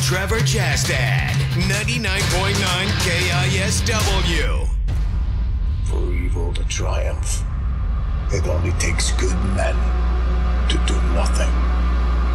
Trevor Chastad, 99.9 KISW. For evil to triumph, it only takes good men to do nothing.